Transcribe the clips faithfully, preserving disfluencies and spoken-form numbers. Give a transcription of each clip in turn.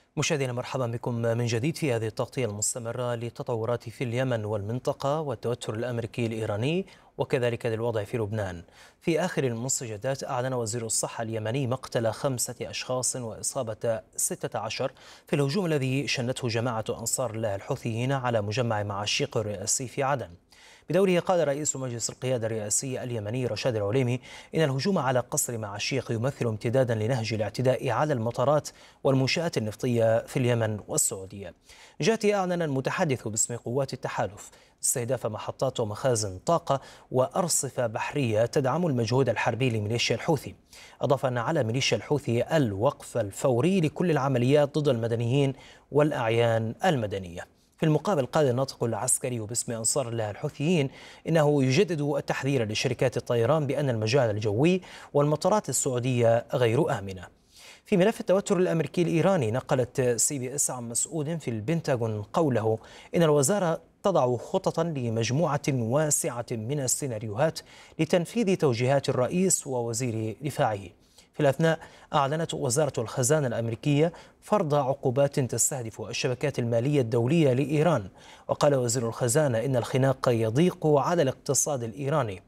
مشاهدينا مرحبا بكم من جديد في هذه التغطية المستمرة للتطورات في اليمن والمنطقة والتوتر الأمريكي الإيراني وكذلك للوضع في لبنان. في آخر المنسجات أعلن وزير الصحة اليمني مقتل خمسة أشخاص وإصابة ستة عشر في الهجوم الذي شنته جماعة أنصار الله الحوثيين على مجمع معاشيق الرئاسي في عدن. بدوره قال رئيس مجلس القيادة الرئاسي اليمني رشاد العليمي إن الهجوم على قصر معاشيق يمثل امتدادا لنهج الاعتداء على المطارات والمنشآت النفطية في اليمن والسعودية. جاتي أعلن المتحدث باسم قوات التحالف استهداف محطات ومخازن طاقة وأرصفة بحرية تدعم المجهود الحربي لميليشيا الحوثي. أضاف أن على ميليشيا الحوثي الوقف الفوري لكل العمليات ضد المدنيين والأعيان المدنية. في المقابل قال الناطق العسكري باسم أنصار الله الحوثيين إنه يجدد التحذير لشركات الطيران بأن المجال الجوي والمطارات السعودية غير آمنة. في ملف التوتر الأمريكي الإيراني نقلت سي بي إس عن مسؤول في البنتاغون قوله إن الوزارة تضع خططا لمجموعة واسعة من السيناريوهات لتنفيذ توجيهات الرئيس ووزير دفاعه. في الأثناء أعلنت وزارة الخزانة الأمريكية فرض عقوبات تستهدف الشبكات المالية الدولية لإيران. وقال وزير الخزانة إن الخناق يضيق على الاقتصاد الإيراني.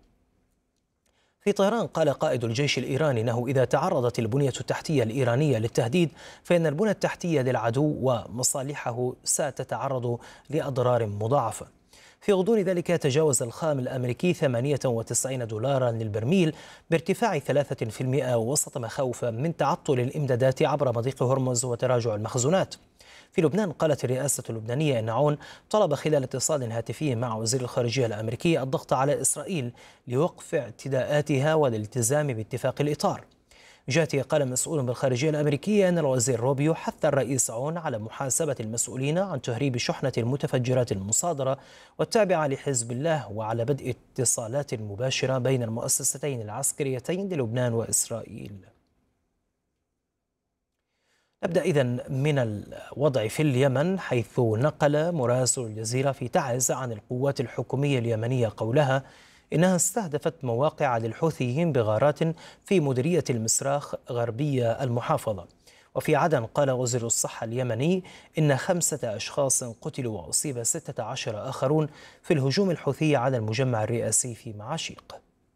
في طهران قال قائد الجيش الإيراني أنه إذا تعرضت البنية التحتية الإيرانية للتهديد فإن البنية التحتية للعدو ومصالحه ستتعرض لأضرار مضاعفة. في غضون ذلك تجاوز الخام الأمريكي ثمانية وتسعين دولارا للبرميل بارتفاع ثلاثة بالمئة وسط مخاوف من تعطل الإمدادات عبر مضيق هرمز وتراجع المخزونات. في لبنان قالت الرئاسة اللبنانية إن عون طلب خلال اتصال هاتفي مع وزير الخارجية الأمريكي الضغط على إسرائيل لوقف اعتداءاتها والالتزام باتفاق الإطار. جاتي قال مسؤول بالخارجية الأمريكية أن الوزير روبيو حث الرئيس عون على محاسبة المسؤولين عن تهريب شحنة المتفجرات المصادرة والتابعة لحزب الله وعلى بدء اتصالات مباشرة بين المؤسستين العسكريتين للبنان وإسرائيل. نبدأ إذن من الوضع في اليمن، حيث نقل مراسل الجزيرة في تعز عن القوات الحكومية اليمنية قولها إنها استهدفت مواقع للحوثيين بغارات في مديرية المسراخ غربية المحافظة. وفي عدن قال وزير الصحة اليمني إن خمسة أشخاص قتلوا وأصيب ستة عشر آخرون في الهجوم الحوثي على المجمع الرئاسي في معاشيق.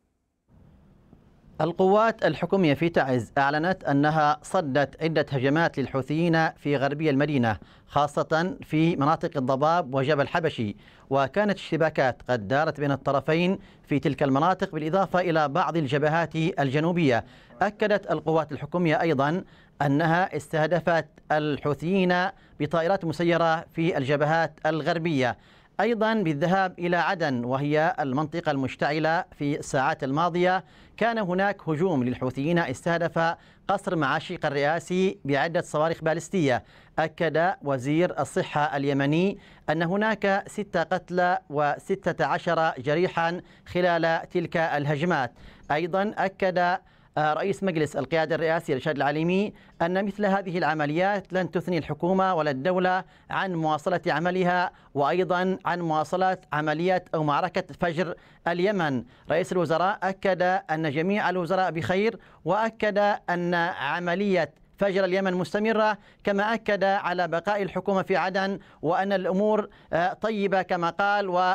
القوات الحكومية في تعز أعلنت أنها صدت عدة هجمات للحوثيين في غربي المدينة، خاصة في مناطق الضباب وجبل حبشي، وكانت اشتباكات قد دارت بين الطرفين في تلك المناطق بالإضافة إلى بعض الجبهات الجنوبية. أكدت القوات الحكومية أيضا أنها استهدفت الحوثيين بطائرات مسيرة في الجبهات الغربية. أيضا بالذهاب إلى عدن وهي المنطقة المشتعلة في الساعات الماضية، كان هناك هجوم للحوثيين استهدف قصر معاشيق الرئاسي بعدة صواريخ باليستية. أكد وزير الصحة اليمني أن هناك ستة قتلى وستة عشر جريحا خلال تلك الهجمات. أيضا أكد رئيس مجلس القيادة الرئاسي رشاد العليمي أن مثل هذه العمليات لن تثني الحكومة ولا الدولة عن مواصلة عملها، وأيضا عن مواصلة عملية أو معركة فجر اليمن. رئيس الوزراء أكد أن جميع الوزراء بخير، وأكد أن عملية فجر اليمن مستمرة، كما أكد على بقاء الحكومة في عدن وأن الأمور طيبة كما قال.